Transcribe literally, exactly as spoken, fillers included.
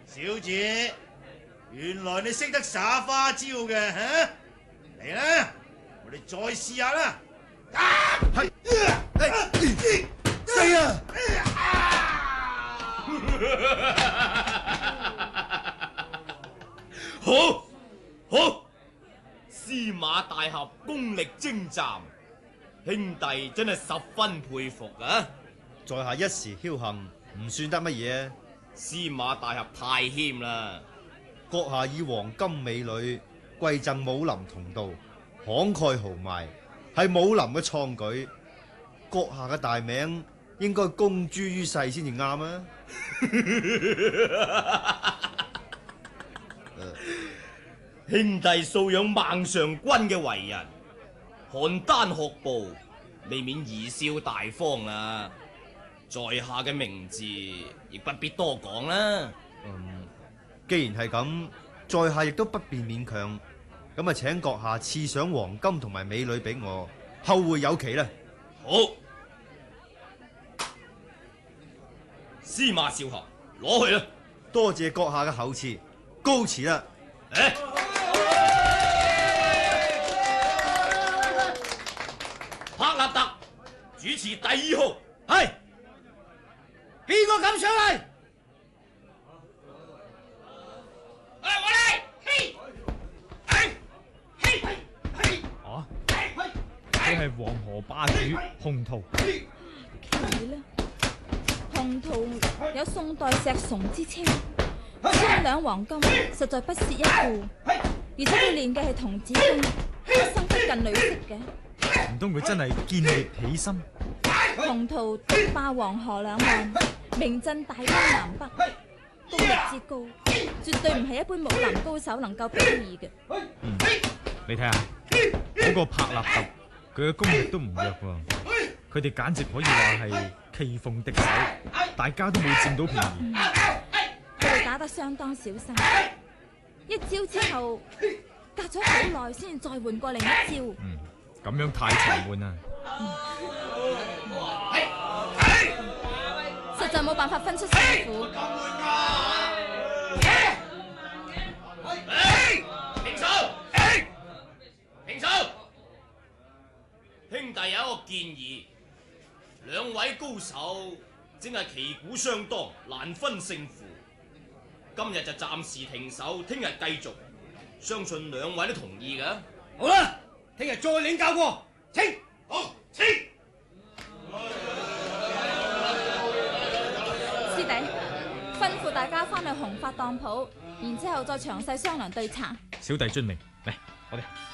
小姐，原來你識得耍花招嘅吓？嚟啦，我哋再試下啦！係， 死啊！ 好，好，司馬大俠功力精湛，兄弟真係十分佩服啊！ 在下一時僥倖，唔算得乜嘢啊！ 司馬大俠太謙啦！ 閣下以黃金美女貴贈武林同道，慷慨豪邁，係武林嘅創舉。閣下嘅大名應該公諸於世先至啱啊！ 兄弟素養孟嘗君嘅為人，邯鄲學步，未免貽笑大方啦。在下嘅名字亦不必多講啦。 嗯，既然係咁，在下亦都不便勉強。咁啊，請閣下賜上黃金同埋美女俾我，後會有期啦。 好，司馬少俠，攞去啦。 多謝閣下嘅厚賜，告辭啦。 誒，帕納特主持第二號，係邊個敢上嚟？ 我嚟，嘿，嘿，嘿，嘿， 啊！佢係黃河霸主洪圖。 奇啦，洪圖有宋代石崇之稱，千兩黃金實在不屑一顧，而且佢練嘅係童子功，一生不近女色嘅。 唔通佢真係見獵起心？ 洪圖獨霸黃河兩岸，名震大江南北，功力之高，絕對唔係一般武林高手能夠比擬嘅。 嗯，你睇下嗰個帕納特，佢嘅功力都唔弱喎。佢哋簡直可以話係棋逢敵手，大家都冇佔到便宜。 佢哋打得相當小心，一招之後隔咗好耐先再換過另一招。 嗯，咁樣太沉悶啦。 實在冇辦法分出勝負。 停手！停手！兄弟有一個建議，兩位高手正係旗鼓相當，難分勝負。今日就暫時停手，聽日繼續。相信兩位都同意㗎。 好啦，聽日再領教過，請好請。 師弟，吩咐大家翻去紅髮當鋪，然之後再詳細商量對策。 小弟遵命，嚟，我哋。